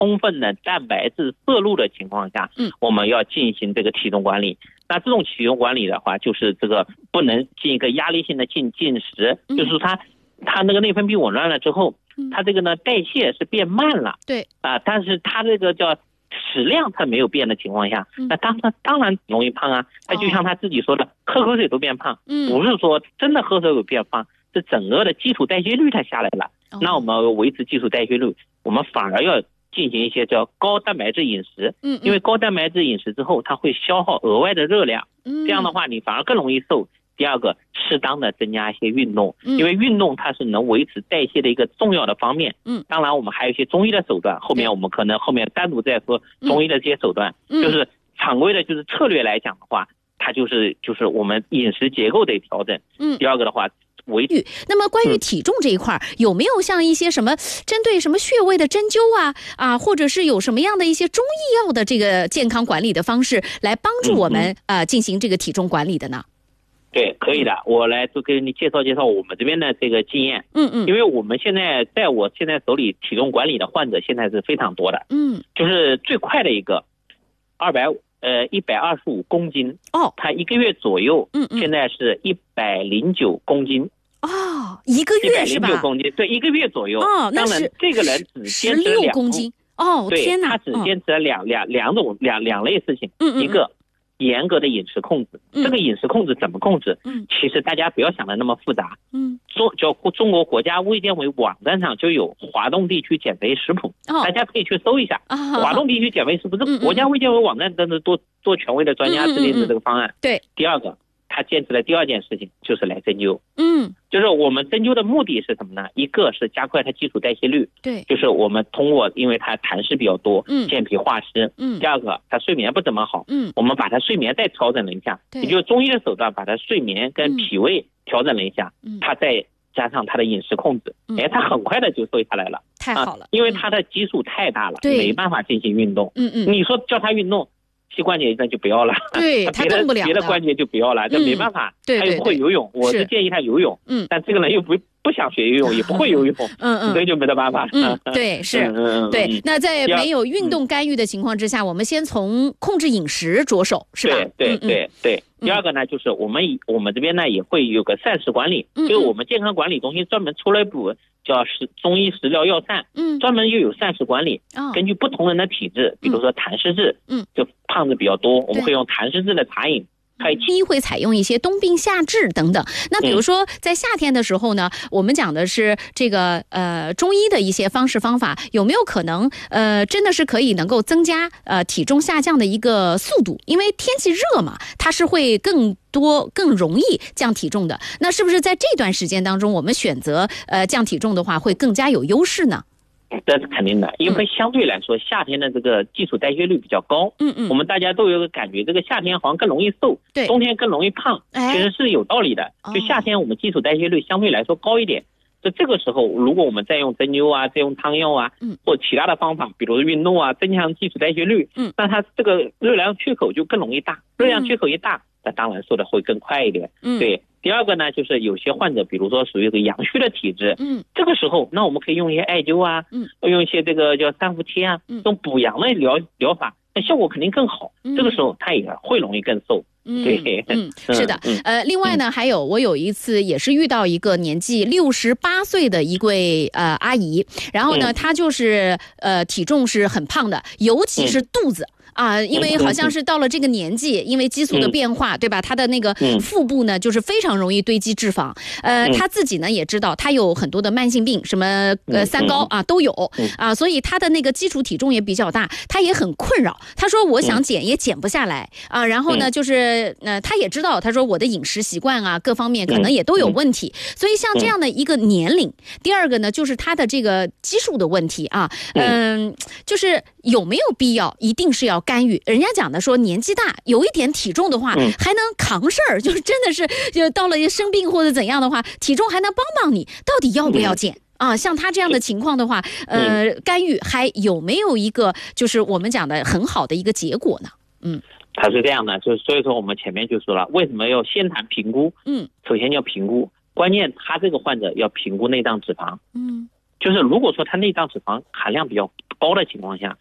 充分的蛋白质摄入的情况下，我们要进行这个体重管理。那这种体重管理的话，就是这个不能进一个压力性的进食，就是说它那个内分泌紊乱了之后，它这个呢代谢是变慢了， 对但是它这个叫食量它没有变的情况下，那当然容易胖啊。它就像他自己说的，喝口水都变胖，不是说真的喝水有变胖，是整个的基础代谢率它下来了。那我们维持基础代谢率，我们反而要进行一些叫高蛋白质饮食，因为高蛋白质饮食之后，它会消耗额外的热量，这样的话你反而更容易瘦。第二个，适当的增加一些运动，因为运动它是能维持代谢的一个重要的方面。当然我们还有一些中医的手段，后面我们可能后面单独再说中医的这些手段。就是常规的就是策略来讲的话，它就是我们饮食结构得调整。第二个的话， 那么关于体重这一块，有没有像一些什么针对什么穴位的针灸或者是有什么样的一些中医药的这个健康管理的方式来帮助我们进行这个体重管理的呢？ 对，可以的，我来就给你介绍我们这边的这个经验。因为我们在我现在手里体重管理的患者现在是非常多的。就是最快的一个125公斤，他1个月左右，现在是109公斤。 一个月是吧 ？109公斤，对，1个月左右。当然这个人只坚持 16公斤。 对， 天哪， 他只坚持了两类事情。一个严格的饮食控制。这个饮食控制怎么控制？其实大家不要想的那么复杂。中国国家卫健委网站上就有华东地区减肥食谱，大家可以去搜一下。华东地区减肥食谱，这国家卫健委网站真的多权威的专家制定的这个方案。对。第二个，他坚持的第二件事情就是来针灸。就是我们针灸的目的是什么呢？一个是加快它基础代谢率，对，就是我们通过，因为它痰湿比较多，健脾化湿。第二个，它睡眠不怎么好，我们把它睡眠再调整了一下，也就是中医的手段把它睡眠跟脾胃调整了一下，它再加上它的饮食控制，它很快的就瘦下来了。 太好了， 因为它的基数太大了，没办法进行运动。你说叫它运动，膝关节那就不要了， 对，他动不了别的关节就不要了，这没办法。他又不会游泳，我是建议他游泳，但这个人又不想学游泳，也不会游泳，所以就没得办法。 对，是，对。那在没有运动干预的情况之下，我们先从控制饮食着手，是吧？ 对。第二个呢，就是我们这边呢也会有个膳食管理，就是我们健康管理中心专门出了一部叫中医食疗药膳，专门又有膳食管理，根据不同人的体质，比如说痰湿质，就胖子比较多，我们会用痰湿质的茶饮。 中医会采用一些冬病夏治等等。那比如说在夏天的时候呢，我们讲的是这个中医的一些方式方法，有没有可能真的是可以能够增加体重下降的一个速度？因为天气热嘛，它是会更容易降体重的。那是不是在这段时间当中，我们选择降体重的话，会更加有优势呢？ 这是肯定的，因为相对来说，夏天的这个基础代谢率比较高。我们大家都有个感觉，这个夏天好像更容易瘦，冬天更容易胖，其实是有道理的。就夏天我们基础代谢率相对来说高一点，这个时候如果我们再用针灸再用汤药或其他的方法，比如运动增强基础代谢率，那它这个热量缺口就更容易大，热量缺口一大，那当然瘦的会更快一点。对。第二个呢，就是有些患者，比如说属于这个阳虚的体质，这个时候，那我们可以用一些艾灸用一些这个叫三伏贴这种补阳的疗法，那效果肯定更好。这个时候，他也会容易更瘦。对， 是的。另外呢，还有我有一次也是遇到一个年纪68岁的一位阿姨，然后呢，她就是体重是很胖的，尤其是肚子。因为好像是到了这个年纪，因为激素的变化，对吧？他的那个腹部呢，就是非常容易堆积脂肪。他自己呢也知道，他有很多的慢性病，什么三高都有所以他的那个基础体重也比较大，他也很困扰。他说我想减也减不下来然后呢，就是他也知道，他说我的饮食习惯各方面可能也都有问题。所以像这样的一个年龄，第二个呢就是他的这个基数的问题就是有没有必要一定是要干预？人家讲的说年纪大有一点体重的话还能扛事儿，就是真的是就到了生病或者怎样的话，体重还能帮你，到底要不要减像他这样的情况的话干预还有没有一个就是我们讲的很好的一个结果呢？ 他是这样的，就是所以说我们前面就说了，为什么要先谈评估？首先要评估，关键他这个患者要评估内脏脂肪。就是如果说他内脏脂肪含量比较包的情况下，